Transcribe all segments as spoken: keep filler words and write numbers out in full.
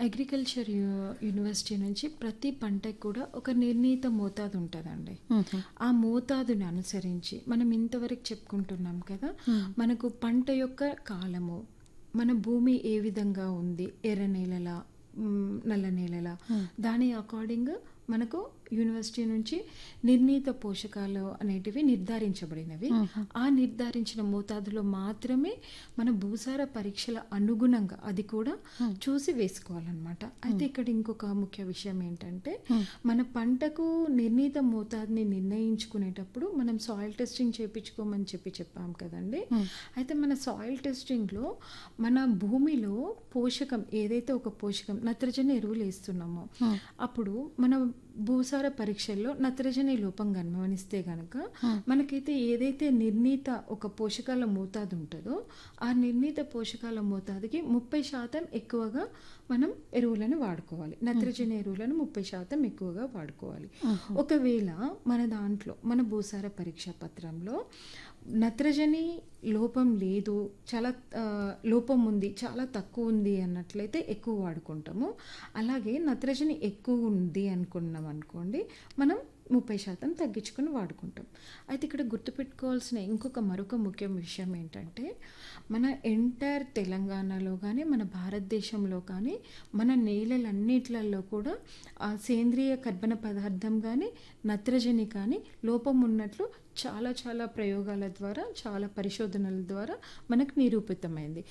Agriculture U university నుంచి ప్రతి పంటకు కూడా ఒక నిర్ణీత మోతాదు ఉంటుందండి. హుహు. ఆ మోతాదుని అనుసరించి మనం ఇంతవరకు చెప్పుకుంటున్నాం కదా, మనకు పంట యొక్క కాలము, మన భూమి ఏ విధంగా ఉంది, ఎర్ర నేలలా, మ్, నల్ల నేలలా, దాని అకార్డింగ్ మనకు యూనివర్సిటీ నుంచి నిర్ణీత పోషకాలు అనేటివి నిర్ధారించబడినవి. ఆ నిర్ధారించిన మోతాదులో మాత్రమే మన భూసార పరీక్షల అనుగుణంగా అది కూడా చూసి వేసుకోవాలన్నమాట. అయితే ఇక్కడ ఇంకొక ముఖ్య విషయం ఏంటంటే, మన పంటకు నిర్ణీత మోతాదుని నిర్ణయించుకునేటప్పుడు మనం సాయిల్ టెస్టింగ్ చేయించుకోమని చెప్పి చెప్పాం కదండి. అయితే మన సాయిల్ టెస్టింగ్లో మన భూమిలో పోషకం ఏదైతే ఒక పోషకం నత్రజని ఎరువులు వేస్తున్నామో అప్పుడు మన భూసార పరీక్షల్లో నత్రజని లోపం గమనిస్తే గనక మనకైతే ఏదైతే నిర్ణీత ఒక పోషకాల మోతాదు ఉంటుందో ఆ నిర్ణీత పోషకాల మోతాదుకి ముప్పై శాతం ఎక్కువగా మనం ఎరువులను వాడుకోవాలి. నత్రజని ఎరువులను ముప్పై శాతం ఎక్కువగా వాడుకోవాలి. ఒకవేళ మన దాంట్లో మన భూసార పరీక్ష పత్రంలో నత్రజని లోపం లేదు, చాలా ఆ, లోపం ఉంది, చాలా తక్కువ ఉంది అన్నట్లయితే ఎక్కువ వాడుకుంటాము. అలాగే నత్రజని ఎక్కువ ఉంది అనుకున్నాం అనుకోండి, మనం ముప్పై శాతం తగ్గించుకొని వాడుకుంటాం. అయితే ఇక్కడ గుర్తుపెట్టుకోవాల్సిన ఇంకొక మరొక ముఖ్య విషయం ఏంటంటే, మన ఎంటైర్ తెలంగాణలో కానీ మన భారతదేశంలో కానీ మన నేలలన్నిట్లలో కూడా ఆ సేంద్రియ కర్బన పదార్థం కానీ నత్రజని కానీ లోపం ఉన్నట్లు చాలా చాలా ప్రయోగాల ద్వారా, చాలా పరిశోధనల ద్వారా మనకు నిరూపితమైంది.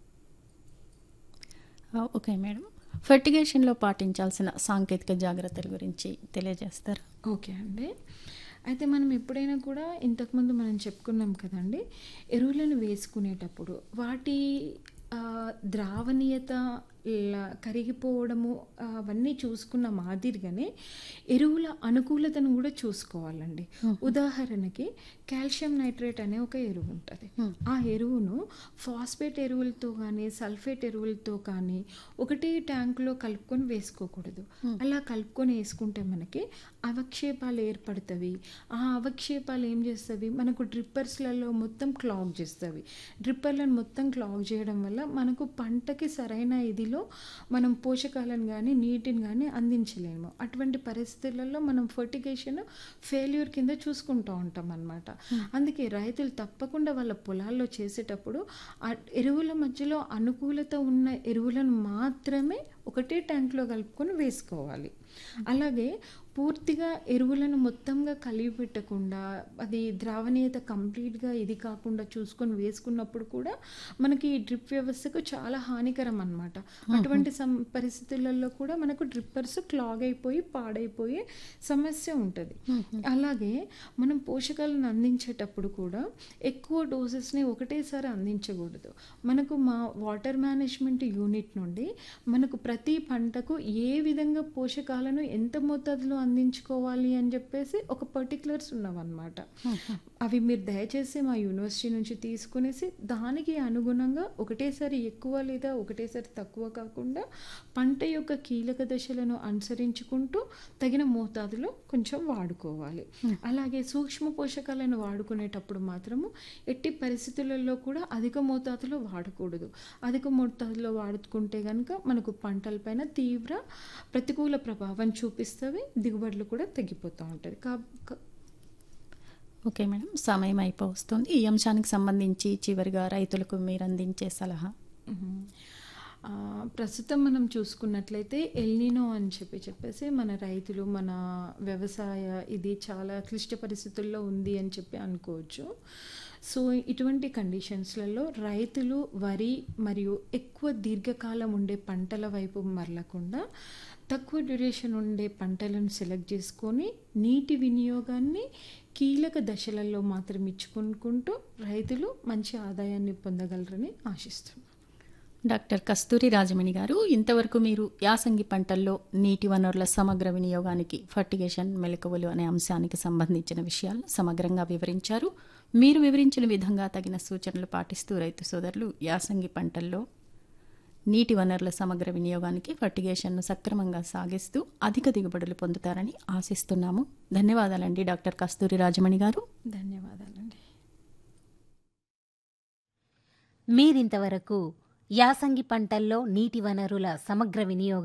ఆ, ఓకే మేడం. ఫర్టిగేషన్లో పాటించాల్సిన సాంకేతిక జాగ్రత్తల గురించి తెలియజేస్తారా? ఓకే అండి. అయితే మనం ఎప్పుడైనా కూడా ఇంతకుముందు మనం చెప్పుకున్నాం కదండి, ఎరువులను వేసుకునేటప్పుడు వాటి ఆ, ద్రావణీయత, ల- కరిగిపోవడము, ఆ, అవన్నీ చూసుకున్న మాదిరిగానే ఎరువుల అనుకూలతను కూడా చూసుకోవాలండి. ఉదాహరణకి కాల్షియం నైట్రేట్ అనే ఒక ఎరువు ఉంటుంది. ఆ ఎరువును ఫాస్ఫేట్ ఎరువులతో కానీ సల్ఫేట్ ఎరువులతో కానీ ఒకటి ట్యాంకులో కలుపుకొని వేసుకోకూడదు. అలా కలుపుకొని వేసుకుంటే మనకి అవక్షేపాలు ఏర్పడుతుంది. ఆ అవక్షేపాలు ఏం చేస్తవి, మనకు డ్రిప్పర్స్లలో మొత్తం క్లాగ్ చేస్తవి. డ్రిప్పర్లను మొత్తం క్లాగ్ చేయడం వల్ల మనకు పంటకి సరైన ఇదిలో మనం పోషకాలను కానీ నీటిని కానీ అందించలేము. అటువంటి పరిస్థితులలో మనం ఫర్టిగేషన్ ఫెయిల్యూర్ కింద చూసుకుంటూ ఉంటాం అన్నమాట. అందుకే రైతులు తప్పకుండా వాళ్ళ పొలాల్లో చేసేటప్పుడు ఆ ఎరువుల మధ్యలో అనుకూలత ఉన్న ఎరువులను మాత్రమే ఒకటే ట్యాంక్లో కలుపుకొని వేసుకోవాలి. అలాగే పూర్తిగా ఎరువులను మొత్తంగా కలిపి పెట్టకుండా అది ద్రావణీయత కంప్లీట్గా ఇది కాకుండా చూసుకొని వేసుకున్నప్పుడు కూడా మనకి ఈ డ్రిప్ వ్యవస్థకు చాలా హానికరం అన్నమాట. అటువంటి సం పరిస్థితులలో కూడా మనకు డ్రిప్పర్స్ క్లాగ్ అయిపోయి పాడైపోయే సమస్య ఉంటుంది. అలాగే మనం పోషకాలను అందించేటప్పుడు కూడా ఎక్కువ డోసెస్ని ఒకటేసారి అందించకూడదు. మనకు మా వాటర్ మేనేజ్మెంట్ యూనిట్ నుండి మనకు ప్రతి పంటకు ఏ విధంగా పోషకాలను ఎంత మోతాదులో అందించుకోవాలి అని చెప్పేసి ఒక పర్టికులర్స్ ఉన్నామన్నమాట. అవి మీరు దయచేసి మా యూనివర్సిటీ నుంచి తీసుకునేసి దానికి అనుగుణంగా ఒకటేసారి ఎక్కువ లేదా ఒకటేసారి తక్కువ కాకుండా పంట యొక్క కీలక దశలను అనుసరించుకుంటూ తగిన మోతాదులో కొంచెం వాడుకోవాలి. అలాగే సూక్ష్మ పోషకాలను వాడుకునేటప్పుడు మాత్రము ఎట్టి పరిస్థితులలో కూడా అధిక మోతాదులో వాడకూడదు. అధిక మోతాదులో వాడుకుంటే కనుక మనకు పంటలపైన తీవ్ర ప్రతికూల ప్రభావం చూపిస్తవి, దిగుబడులు కూడా తగ్గిపోతూ ఉంటుంది. కా కా- ఓకే మేడం, సమయం అయిపోతుంది. ఈ అంశానికి సంబంధించి చివరిగా రైతులకు మీరు అందించే సలహా? మ్మ్. ఆ, ప్రస్తుతం మనం చూసుకున్నట్లయితే ఎల్నినో అని చెప్పి చెప్పేసి మన రైతులు, మన వ్యవసాయ ఇది చాలా క్లిష్ట పరిస్థితుల్లో ఉంది అని చెప్పి అనుకోవచ్చు. సో ఇటువంటి కండిషన్స్లలో రైతులు వరి మరియు ఎక్కువ దీర్ఘకాలం ఉండే పంటల వైపు మరలకుండా తక్కువ డ్యూరేషన్ ఉండే పంటలను సెలెక్ట్ చేసుకొని నీటి వినియోగాన్ని కీలక దశలలో మాత్రం ఇచ్చుకుంటూ రైతులు మంచి ఆదాయాన్ని పొందగలరని ఆశిస్తున్నాం. డాక్టర్ కస్తూరి రాజమణి గారు, ఇంతవరకు మీరు యాసంగి పంటల్లో నీటి వనరుల సమగ్ర వినియోగానికి ఫర్టిగేషన్ మెలకువలు అనే అంశానికి సంబంధించిన విషయాలను సమగ్రంగా వివరించారు. మీరు వివరించిన విధంగా తగిన సూచనలు పాటిస్తూ రైతు సోదరులు యాసంగి పంటల్లో నీటి వనరుల సమగ్ర వినియోగానికి ఫర్టిగేషన్ను సక్రమంగా సాగిస్తూ అధిక దిగుబడులు పొందుతారని ఆశిస్తున్నాము. ధన్యవాదాలండి డాక్టర్ కస్తూరి రాజమణి గారు. ధన్యవాదాలండి. మీరింతవరకు యాసంగి పంటల్లో నీటి వనరుల సమగ్ర వినియోగం